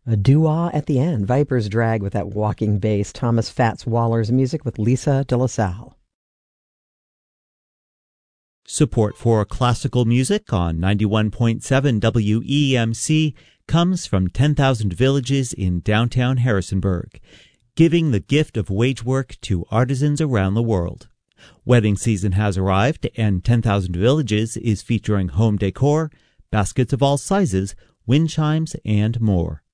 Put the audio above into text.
A doo-wah at the end. Viper's Drag with that walking bass. Thomas Fats Waller's music with Lisa de la Salle. Support for classical music on 91.7 WEMC comes from 10,000 Villages in downtown Harrisonburg, giving the gift of wage work to artisans around the world. Wedding season has arrived, and 10,000 Villages is featuring home decor, baskets of all sizes, wind chimes, and more.